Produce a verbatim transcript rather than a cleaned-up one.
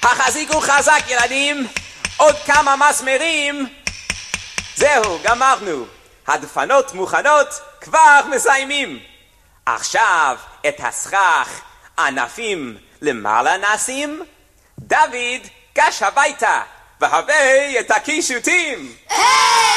החזיקו חזק ילדים, עוד כמה מסמרים. זהו, גמרנו. הדפנות מוכנות, כבר מסיימים. עכשיו את הסכך ענפים למעלה נשים. דוד, גש הביתה, והבא את הקישוטים.